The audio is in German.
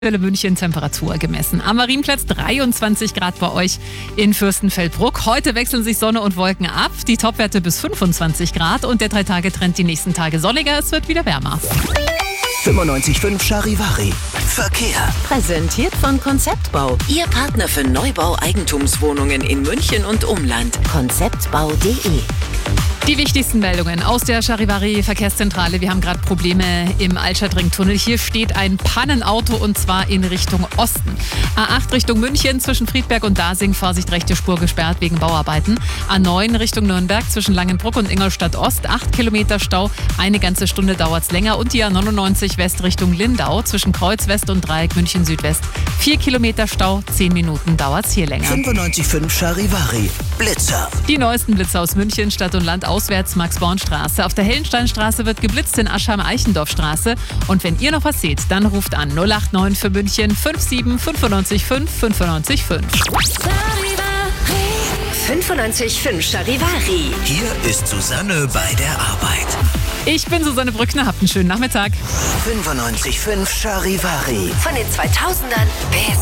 München Temperatur gemessen. Am Marienplatz 23 Grad bei euch in Fürstenfeldbruck. Heute wechseln sich Sonne und Wolken ab. Die Topwerte bis 25 Grad und der 3-Tage-Trend die nächsten Tage sonniger. Es wird wieder wärmer. 95.5 Charivari. Verkehr. Präsentiert von Konzeptbau. Ihr Partner für Neubau Eigentumswohnungen in München und Umland. Konzeptbau.de. Die wichtigsten Meldungen aus der Charivari-Verkehrszentrale. Wir haben gerade Probleme im Altstadtringtunnel. Hier steht ein Pannenauto und zwar in Richtung Osten. A8 Richtung München zwischen Friedberg und Dasing. Vorsicht, rechte Spur gesperrt wegen Bauarbeiten. A9 Richtung Nürnberg zwischen Langenbruck und Ingolstadt Ost. 8 Kilometer Stau. Eine ganze Stunde dauert es länger. Und die A99 West Richtung Lindau zwischen Kreuz West und Dreieck München Südwest. 4 Kilometer Stau. 10 Minuten dauert es hier länger. 95.5 Charivari. Blitzer. Die neuesten Blitzer aus München, Stadt und Land auswärts, Max-Born-Straße. Auf der Hellensteinstraße wird geblitzt in Aschheim-Eichendorff-Straße. Und wenn ihr noch was seht, dann ruft an 089 für München 57 95 5 95 5. 95.5 Charivari. Hier ist Susanne bei der Arbeit. Ich bin Susanne Brückner, habt einen schönen Nachmittag. 95.5 Charivari. Von den 2000ern bis